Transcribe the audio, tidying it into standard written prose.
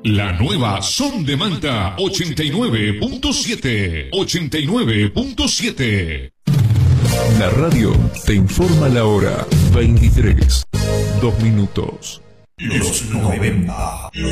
La nueva Son de Manta 89.7. 89.7. La radio te informa la hora. 23, 2 minutos. Los 90.